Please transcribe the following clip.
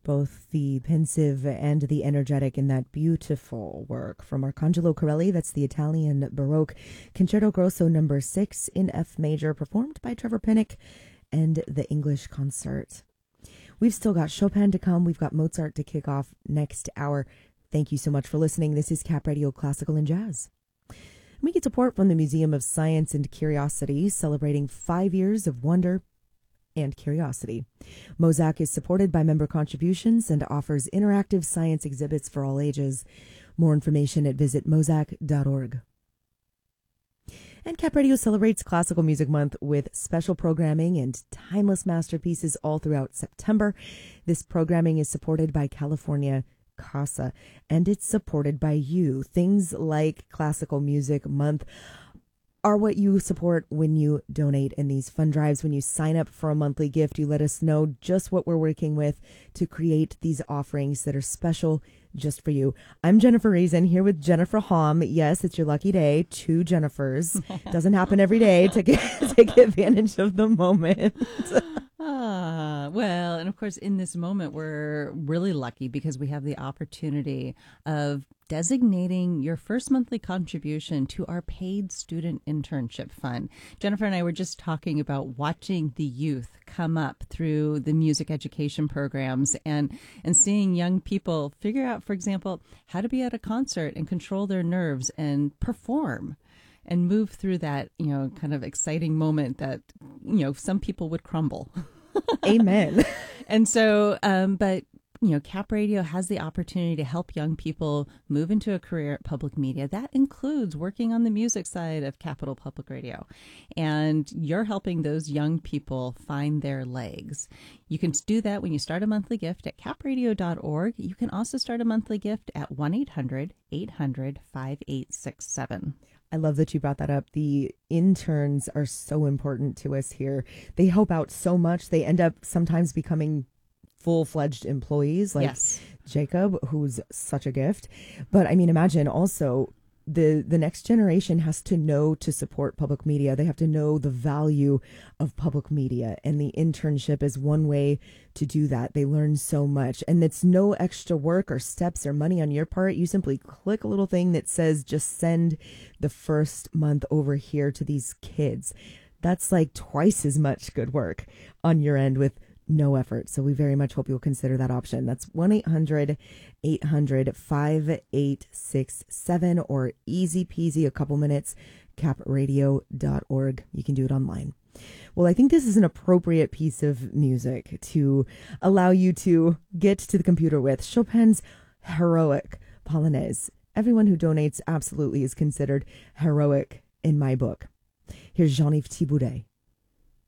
both the pensive and the energetic in that beautiful work from Arcangelo Corelli. That's the Italian Baroque Concerto Grosso number 6 in F major, performed by Trevor Pinnock and the English Consort. We've still got Chopin to come. We've got Mozart to kick off next hour. Thank you so much for listening. This is Cap Radio Classical and Jazz. We get support from the Museum of Science and Curiosity, celebrating 5 years of wonder and curiosity. Mozak is supported by member contributions and offers interactive science exhibits for all ages. More information at visitmozak.org. And Cap Radio celebrates Classical Music Month with special programming and timeless masterpieces all throughout September. This programming is supported by California Casa, and it's supported by you. Things like Classical Music Month are what you support when you donate in these fund drives. When you sign up for a monthly gift, you let us know just what we're working with to create these offerings that are special just for you. I'm Jennifer Reason here with Jennifer Hom. Yes, it's your lucky day. 2 Jennifers. Doesn't happen every day to take advantage of the moment. Well, and of course, in this moment, we're really lucky because we have the opportunity of designating your first monthly contribution to our paid student internship fund. Jennifer and I were just talking about watching the youth come up through the music education programs and seeing young people figure out, for example, how to be at a concert and control their nerves and perform and move through that, kind of exciting moment that, some people would crumble. Amen. And so, but Cap Radio has the opportunity to help young people move into a career at public media. That includes working on the music side of Capital Public Radio. And you're helping those young people find their legs. You can do that when you start a monthly gift at capradio.org. You can also start a monthly gift at 1-800-800-5867. I love that you brought that up. The interns are so important to us here. They help out so much. They end up sometimes becoming full-fledged employees like Yes. Jacob, who's such a gift. But I mean, imagine also the next generation has to know to support public media. They have to know the value of public media, and the internship is one way to do that. They learn so much, and it's no extra work or steps or money on your part. You simply click a little thing that says just send the first month over here to these kids. That's like twice as much good work on your end with no effort. So we very much hope you'll consider that option. That's 1-800-800-5867 or easy peasy, a couple minutes, capradio.org. You can do it online. Well, I think this is an appropriate piece of music to allow you to get to the computer with. Chopin's Heroic Polonaise. Everyone who donates absolutely is considered heroic in my book. Here's Jean-Yves Thibaudet.